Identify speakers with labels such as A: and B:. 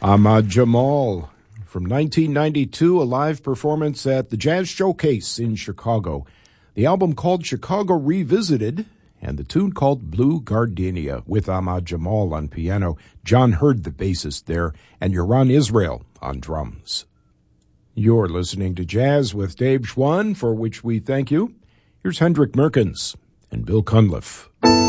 A: Ahmad Jamal. From 1992, a live performance at the Jazz Showcase in Chicago. The album called Chicago Revisited, and the tune called Blue Gardenia, with Ahmad Jamal on piano, John Hurd the bassist there, and Yaron Israel on drums. You're listening to Jazz with Dave Schwann, for which we thank you. Here's Hendrik Merkens and Bill Cunliffe.